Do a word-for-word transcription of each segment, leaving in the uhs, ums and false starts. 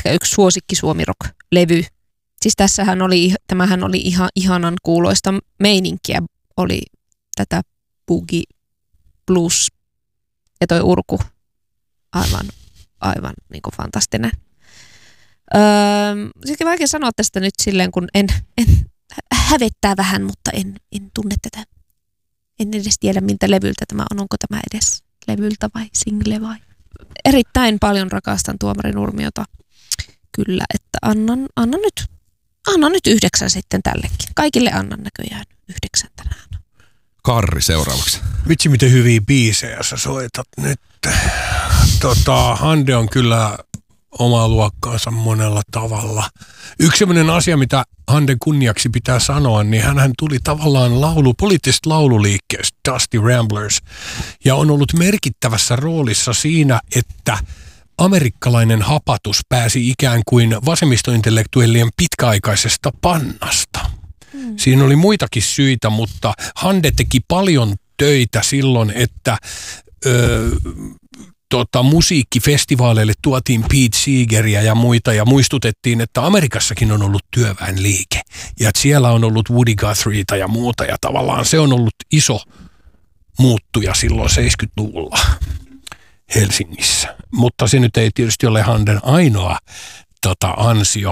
ehkä yksi suosikki Suomi Rock-levy. Siis tässähän oli, tämähän oli ihan ihanan kuuloista meininkiä, oli tätä boogie blues ja toi urku aivan, aivan niin kuin fantastinen. Öö, Sitten vaikea sanoa tästä nyt silleen, kun en, en hävettää vähän, mutta en, en tunne tätä. En edes tiedä, miltä levyltä tämä on. Onko tämä edes levyltä vai single vai? Erittäin paljon rakastan Tuomari Nurmiota. Kyllä, että annan, annan, nyt, annan nyt yhdeksän sitten tällekin. Kaikille annan näköjään yhdeksän tänään. Karri seuraavaksi. Vitsi, miten hyviä biisejä sä soitat nyt. Tota, Hande on kyllä omaa luokkaansa monella tavalla. Yksi sellainen asia, mitä Handen kunniaksi pitää sanoa, niin hänhän tuli tavallaan laulu, poliittisesta laululiikkeestä Dusty Ramblers ja on ollut merkittävässä roolissa siinä, että amerikkalainen hapatus pääsi ikään kuin vasemmistointellektuellien pitkäaikaisesta pannasta. Hmm. Siinä oli muitakin syitä, mutta Hande teki paljon töitä silloin, että Öö, Tota, musiikkifestivaaleille tuotiin Pete Seegeria ja muita ja muistutettiin, että Amerikassakin on ollut työväenliike ja että siellä on ollut Woody Guthrieita ja muuta ja tavallaan se on ollut iso muuttuja silloin seitsemänkymmentäluvulla Helsingissä. Mutta se nyt ei tietysti ole Handen ainoa tota, ansio.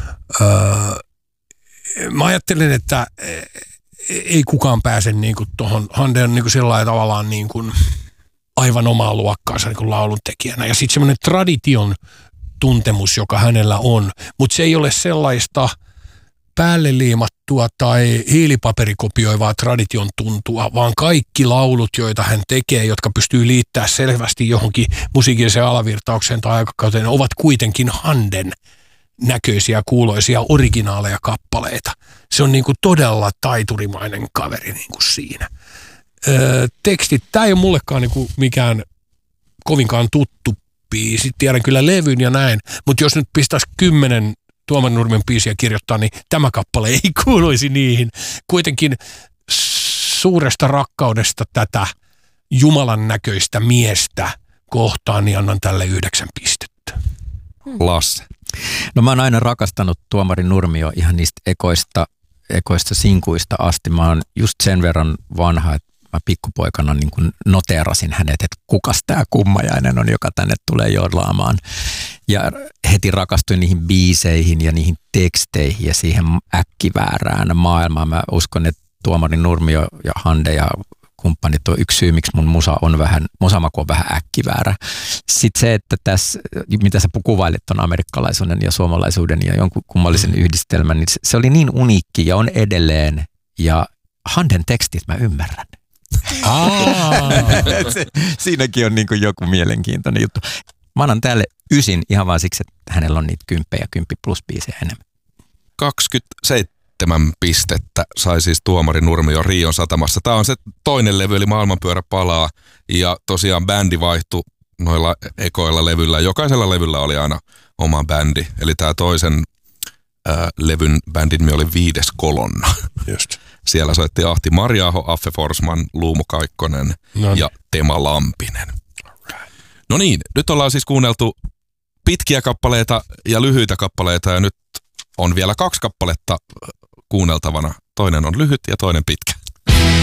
Öö, mä ajattelen, että ei kukaan pääse niin kuin tuohon. Hande on niin kuin sellainen tavallaan niin kuin aivan omaa luokkaansa niin kuin lauluntekijänä. Ja sitten semmoinen tradition tuntemus, joka hänellä on, mutta se ei ole sellaista päälle liimattua tai hiilipaperikopioivaa tradition tuntua, vaan kaikki laulut, joita hän tekee, jotka pystyy liittää selvästi johonkin musiikilliseen alavirtaukseen tai aikakauteen, ovat kuitenkin Handen näköisiä, kuuloisia, originaaleja kappaleita. Se on niin kuin todella taiturimainen kaveri niin kuin siinä. Öö, tekstit, tämä ei ole mullekaan niinku mikään kovinkaan tuttu biisi, tiedän kyllä levyn ja näin, mutta jos nyt pistäisi kymmenen Tuoman Nurmen biisiä kirjoittaa, niin tämä kappale ei kuuluisi niihin. Kuitenkin suuresta rakkaudesta tätä Jumalan näköistä miestä kohtaan, niin annan tälle yhdeksän pistettä. Lasse. No mä oon aina rakastanut Tuomari Nurmio ihan niistä ekoista, ekoista sinkuista asti. Mä oon just sen verran vanha, että mä pikkupoikana niin kuin noteerasin hänet, että kukas tää kummajainen on, joka tänne tulee jodlaamaan. Ja heti rakastuin niihin biiseihin ja niihin teksteihin ja siihen äkkiväärään maailmaan. Mä uskon, että Tuomari Nurmio ja Hande ja kumppanit on yksi syy, miksi mun musa on vähän, musamaku on vähän äkkiväärä. Sitten se, että tässä, mitä sä kuvailit ton amerikkalaisuuden ja suomalaisuuden ja jonkun kummallisen yhdistelmän, niin se oli niin uniikki ja on edelleen. Ja Handen tekstit mä ymmärrän. se, siinäkin on niin kuin joku mielenkiintoinen juttu. Mä annan tälle ysin ihan vaan siksi, että hänellä on niitä kymppejä, kymppi plus biisejä enemmän. kaksikymmentäseitsemän pistettä sai siis Tuomari Nurmio Rion satamassa. Tämä on se toinen levy, eli Maailmanpyörä palaa. Ja tosiaan bändi vaihtui noilla ekoilla levyillä. Jokaisella levyllä oli aina oma bändi. Eli tämä toisen ää, levyn bändin nimi oli Viides kolonna. Just. Siellä soitti Ahti Marjaaho, Affe Forsman, Luumo Kaikkonen no. ja Tema Lampinen. No niin, nyt ollaan siis kuunneltu pitkiä kappaleita ja lyhyitä kappaleita ja nyt on vielä kaksi kappaletta kuunneltavana. Toinen on lyhyt ja toinen pitkä.